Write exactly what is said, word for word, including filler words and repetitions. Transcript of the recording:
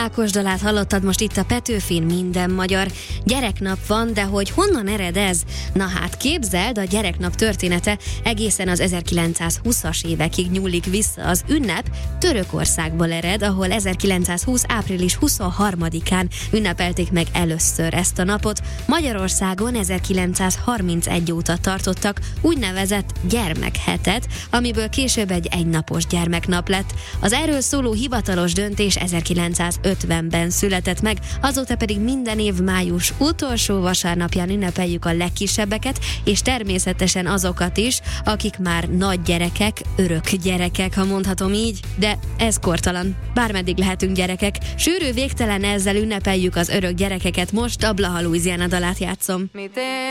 Ákos dalát hallottad most itt a Petőfin, minden magyar. Gyereknap van, de hogy honnan ered ez? Na hát képzeld, a gyereknap története egészen az ezerkilencszázhúszas évekig nyúlik vissza. Az ünnep Törökországból ered, ahol ezerkilencszázhúsz. április huszonharmadikán ünnepelték meg először ezt a napot. Magyarországon ezerkilencszázharmincegy óta tartottak úgynevezett gyermekhetet, amiből később egy egynapos gyermeknap lett. Az erről szóló hivatalos döntés ezerkilencszázötvenben született meg, azóta pedig minden év május utolsó vasárnapján ünnepeljük a legkisebbeket, és természetesen azokat is, akik már nagy gyerekek, örök gyerekek, ha mondhatom így, de ez kortalan. Bármeddig lehetünk gyerekek. Sűrű végtelen ezzel ünnepeljük az örök gyerekeket, most a Blaha Louisiana dalát játszom.